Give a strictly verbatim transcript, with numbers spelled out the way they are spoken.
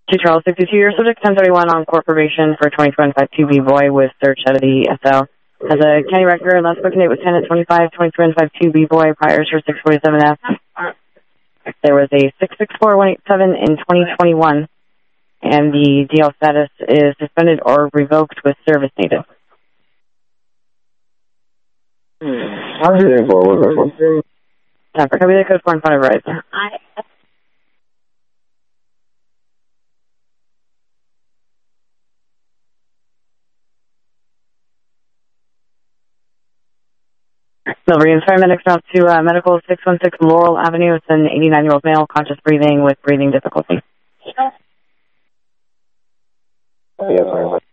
Two Charles, sixty-two years subject, ten thirty-one on court probation for twenty twenty-five two B boy with search out of the S L. Has a county record, last booking date was ten at twenty-five, twenty twenty-five two B boy, priors for six forty-seven F. There was a six six four one eight seven in twenty twenty-one, and the D L status is suspended or revoked with service needed. How's it in for? What's that for? Time for copy the code four in front of Verizon. Silver Union paramedics out to uh, medical six one six Laurel Avenue. It's an eighty-nine-year-old male, conscious breathing with breathing difficulty. Oh, yeah, sorry.